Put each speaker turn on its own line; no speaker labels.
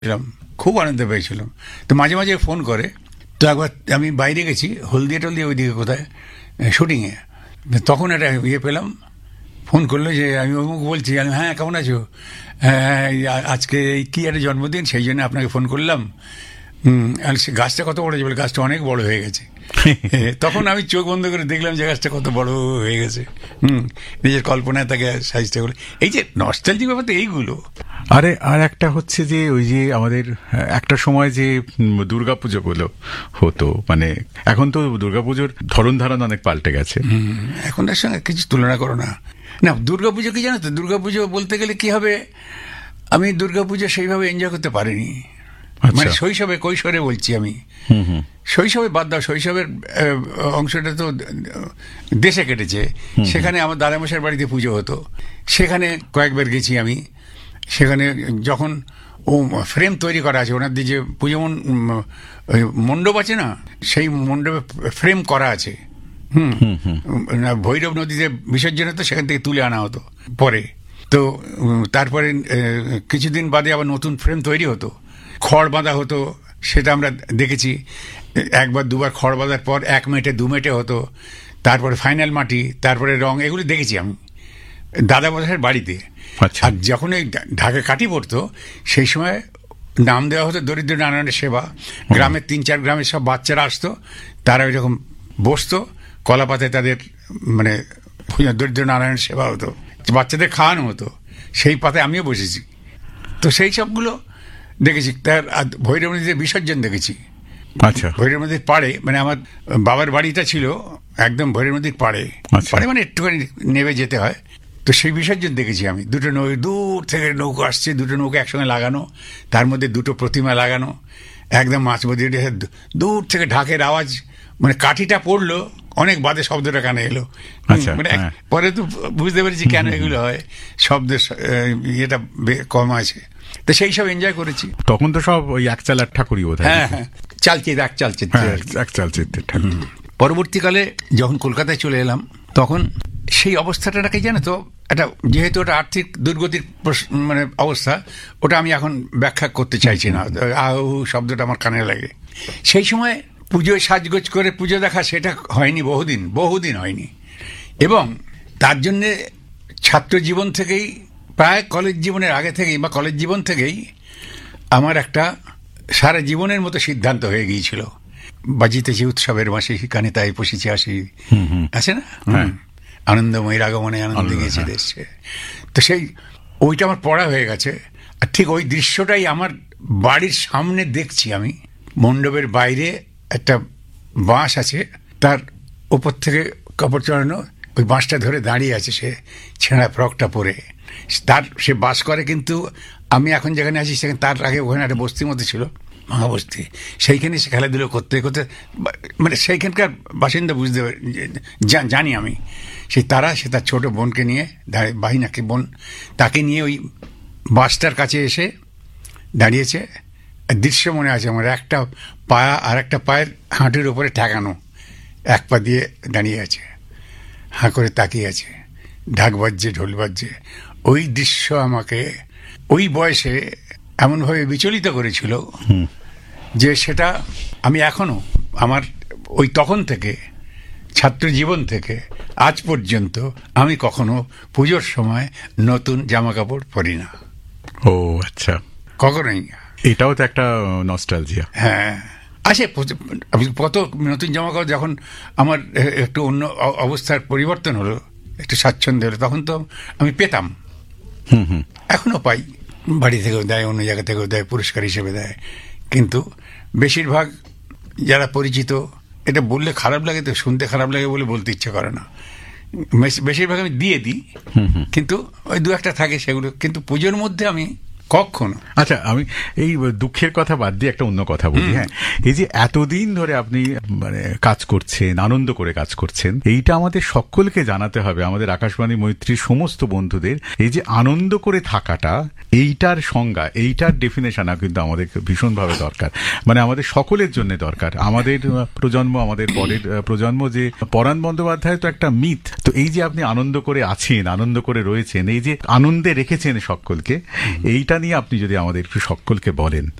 ছিলাম, খুব আনন্দ পেয়েছিলাম। তো মাঝে মাঝে ফোন করে। তো একবার আমি বাইরে গেছি হলদিয়া টলদিয়া ওইদিকে কোথায় শুটিংয়ে, তখন একটা ইয়ে পেলাম, ফোন করলো যে আমি অমুক বলছি। আমি হ্যাঁ কেমন আছো, হ্যাঁ আজকে এই কী একটা জন্মদিন, সেই জন্য আপনাকে ফোন করলাম। আর সে গাছটা কত বড় হয়েছে বলে, গাছটা অনেক বড় হয়ে গেছে। তখন আমি চোখ বন্ধ করে দেখলাম যে গাছটা কত বড় হয়ে গেছে। নিজের কল্পনায় তাকে সাইজটা বলে, এই যে নস্টালজিক ব্যাপার তো এইগুলো।
আরে আর একটা হচ্ছে যে ওই যে আমাদের একটা সময় যে দুর্গাপুজোগুলো হতো, মানে এখন তো দুর্গাপুজোর ধরন ধারণ অনেক পাল্টে গেছে।
এখন তার সঙ্গে কিছু তুলনা করো না। না, দুর্গাপুজো কি জানো তো, দুর্গাপুজো বলতে গেলে কি হবে, আমি দুর্গাপুজো সেইভাবে এনজয় করতে পারিনি। মানে শৈশবে কৈশোরে বলছি আমি, শৈশবে বাদ দাও, শৈশবের অংশটা তো দেশে কেটেছে। সেখানে আমার দাদামশাইয়ের বাড়িতে পুজো হতো, সেখানে কয়েকবার গেছি আমি। সেখানে যখন ও ফ্রেম তৈরি করা আছে, ওনার দিয়ে যে পুজো মণ্ডপ আছে না, সেই মণ্ডপে ফ্রেম করা আছে। ভৈরব নদীতে বিসর্জন হতো, সেখান থেকে তুলে আনা হতো পরে। তো তারপরে কিছুদিন বাদে আবার নতুন ফ্রেম তৈরি হতো, খড় বাঁধা হতো, সেটা আমরা দেখেছি। একবার দুবার খড় বাঁধার পর 1 মেটে 2 মেটে হতো, তারপরে ফাইনাল মাটি, তারপরে রং, এগুলি দেখেছি আমি দাদা বসার বাড়িতে। আর যখন এই ঢাকা কাটি পড়তো, সেই সময় নাম দেওয়া হতো দরিদ্র নারায়ণের সেবা। গ্রামের 3-4 গ্রামের সব বাচ্চারা আসতো, তারা ওই রকম বসতো, কলা পাতায় তাদের মানে দরিদ্র নারায়ণের সেবা হতো, বাচ্চাদের খাওয়ানো হতো, সেই পাতায় আমিও বসেছি। তো সেই সবগুলো দেখেছি। তার ভৈরব নদীতে বিসর্জন দেখেছি।
আচ্ছা,
ভৈরব নদীর পাড়ে, মানে আমার বাবার বাড়িটা ছিল একদম ভৈরব নদীর পাড়ে। পাড়ে মানে একটুখানি নেমে যেতে হয়। তো সেই বিসর্জন দেখেছি আমি। দুটো নৌকো, দূর থেকে নৌকো আসছে, দুটো নৌকো একসঙ্গে লাগানো, তার মধ্যে দুটো প্রতিমা লাগানো, একদম মাছ মধ্যে দূর থেকে ঢাকের আওয়াজ, মানে কাঠিটা পড়লো অনেক বাদে শব্দটা কানে এলো। মানে পরে তো বুঝতে পেরেছি কেন এগুলো হয়, শব্দের ইয়েটা কম আছে। তো সেই সব এনজয় করেছি।
তখন তো সব ওই এক চালার ঠাকুরই বোধ হয়।
হ্যাঁ হ্যাঁ, এক চালচিত্রের ঠাকুর। পরবর্তীকালে যখন কলকাতায় চলে এলাম, তখন সেই অবস্থাটাকে জানো তো, একটা যেহেতু ওটা আর্থিক দুর্গতির মানে অবস্থা, ওটা আমি এখন ব্যাখ্যা করতে চাইছি না, শব্দটা আমার কানে লাগে। সেই সময় পুজোয় সাজগোজ করে পুজো দেখা, সেটা হয়নি, বহুদিন হয়নি। এবং তার জন্যে ছাত্র জীবন থেকেই, প্রায় কলেজ জীবনের আগে থেকেই বা কলেজ জীবন থেকেই আমার একটা সারা জীবনের মতো সিদ্ধান্ত হয়ে গিয়েছিল, বাজিতেছি উৎসবের মাসে কানে তাই পশিছে আসি, আছে না, আনন্দময়ীর আগমনে আনন্দ গিয়েছে দেশে। তো সেই ওইটা আমার পড়া হয়ে গেছে। আর ঠিক ওই দৃশ্যটাই আমার বাড়ির সামনে দেখছি আমি। মণ্ডপের বাইরে একটা বাঁশ আছে, তার ওপর থেকে কাপড় চড়ানো, ওই বাঁশটা ধরে দাঁড়িয়ে আছে সে, ছেঁড়া ফ্রকটা পরে। সে বাস করে, কিন্তু আমি এখন যেখানে আছি সেখানে তার আগে ওখানে একটা বস্তির মধ্যে ছিল, মহাবস্তি। সেইখানে সে খেলাধুলো করতে করতে, মানে সেইখানকার বাসিন্দা বুঝতে জানি আমি। সে তার ছোট বোনকে নিয়ে, বাহিনাকে বোন, তাকে নিয়ে ওই বাসটার কাছে এসে দাঁড়িয়েছে। দৃশ্য মনে আছে আমার, একটা পায়া আর একটা পায়ের হাঁটুর উপরে ঠেকানো, এক পা দিয়ে দাঁড়িয়ে আছে, হাঁ করে তাকিয়ে আছে, ঢাক বাজছে, ঢোল বাজছে। ওই দৃশ্য আমাকে ওই বয়সে এমনভাবে বিচলিত করেছিল যে সেটা আমি এখনো আমার ওই তখন থেকে, ছাত্র জীবন থেকে আজ পর্যন্ত আমি কখনো পুজোর সময় নতুন জামা কাপড় পরি না।
ও আচ্ছা,
কখনোই।
এটাও তো একটা নস্টালজিয়া।
হ্যাঁ, আসে কত নতুন জামা কাপড়। যখন আমার একটু অন্য অবস্থার পরিবর্তন হলো, একটু স্বাচ্ছন্দ্য হলো, তখন তো আমি পেতাম, এখনো পাই, বাড়ি থেকেও দেয়, অন্য জায়গা থেকেও দেয়, পুরস্কার হিসেবে দেয়। কিন্তু বেশিরভাগ যারা পরিচিত, এটা বললে খারাপ লাগে, তো শুনতে খারাপ লাগে বলে বলতে ইচ্ছে করে না, বেশিরভাগ আমি দিয়ে দিই। কিন্তু ওই 2-1টা থাকে সেগুলো, কিন্তু পুজোর মধ্যে আমি কখনো।
আচ্ছা, আমি এই দুঃখের কথা বাদ দিয়ে একটা অন্য কথা বলি। হ্যাঁ, এই যে এতদিন ধরে আপনি মানে কাজ করছেন, আনন্দ করে কাজ করছেন, এইটা আমাদের সকলকে জানাতে হবে, আমাদের আকাশবাণী মৈত্রীর সমস্ত বন্ধুদের। এই যে আনন্দ করে থাকাটা, এইটার সংজ্ঞা, এইটার ডেফিনেশন কিন্তু আমাদের ভীষণভাবে দরকার, মানে আমাদের সকলের জন্য দরকার। আমাদের প্রজন্ম, আমাদের পরের প্রজন্ম, যে পরাণ বন্দ্যোপাধ্যায় তো একটা মিথ। তো এই যে আপনি আনন্দ করে আছেন, আনন্দ করে রয়েছেন, এই যে আনন্দে রেখেছেন সকলকে, এইটা নিয়ে আপনি যদি আমাদের একটু সকলকে বলেন।